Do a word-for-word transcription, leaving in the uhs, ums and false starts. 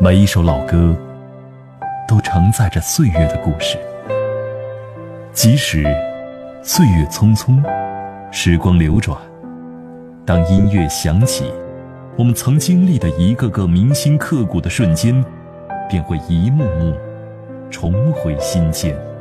每一首老歌都承载着岁月的故事，即使岁月匆匆，时光流转，当音乐响起，我们曾经历的一个个铭心刻骨的瞬间，便会一幕幕重回心间。